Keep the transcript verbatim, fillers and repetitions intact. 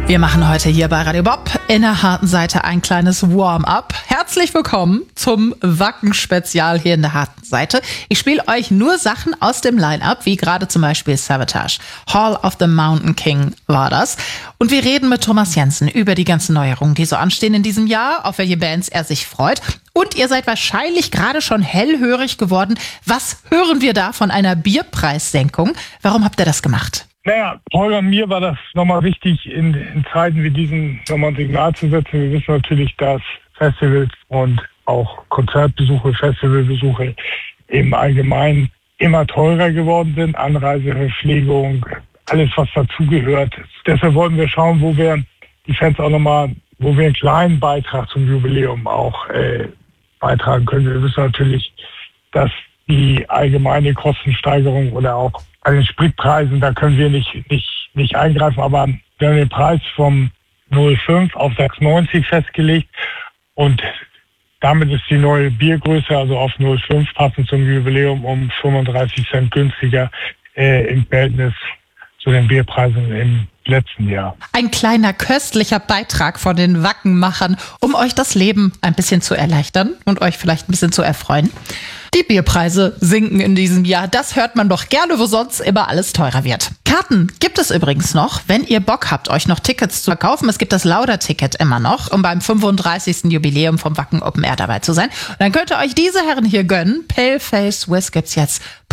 Wir machen heute hier bei Radio Bob in der harten Seite ein kleines Warm-up. Herzlich willkommen zum Wacken-Spezial hier in der harten Seite. Ich spiele euch nur Sachen aus dem Line-Up, wie gerade zum Beispiel Savatage. Hall of the Mountain King war das. Und wir reden mit Thomas Jensen über die ganzen Neuerungen, die so anstehen in diesem Jahr, auf welche Bands er sich freut. Und ihr seid wahrscheinlich gerade schon hellhörig geworden. Was hören wir da von einer Bierpreissenkung? Warum habt ihr das gemacht? Naja, Paul und mir war das nochmal wichtig, in, in Zeiten wie diesen nochmal ein Signal zu setzen. Wir wissen natürlich, dass Festivals und auch Konzertbesuche, Festivalbesuche im Allgemeinen immer teurer geworden sind. Anreise, Verpflegung, alles was dazugehört. Deshalb wollten wir schauen, wo wir die Fans auch nochmal, wo wir einen kleinen Beitrag zum Jubiläum auch äh, beitragen können. Wir wissen natürlich, dass die allgemeine Kostensteigerung oder auch an den Spritpreisen, da können wir nicht, nicht, nicht eingreifen, aber wir haben den Preis vom null Komma fünf auf sechs neunzig festgelegt und damit ist die neue Biergröße, also auf null Komma fünf, passend zum Jubiläum, um fünfunddreißig Cent günstiger äh, im Verhältnis zu den Bierpreisen im letzten Jahr. Ein kleiner köstlicher Beitrag von den Wackenmachern, um euch das Leben ein bisschen zu erleichtern und euch vielleicht ein bisschen zu erfreuen. Die Bierpreise sinken in diesem Jahr. Das hört man doch gerne, wo sonst immer alles teurer wird. Karten gibt es übrigens noch, wenn ihr Bock habt, euch noch Tickets zu verkaufen. Es gibt das Lauder-Ticket immer noch, um beim fünfunddreißigsten Jubiläum vom Wacken Open Air dabei zu sein. Und dann könnt ihr euch diese Herren hier gönnen. Paleface West gibt's jetzt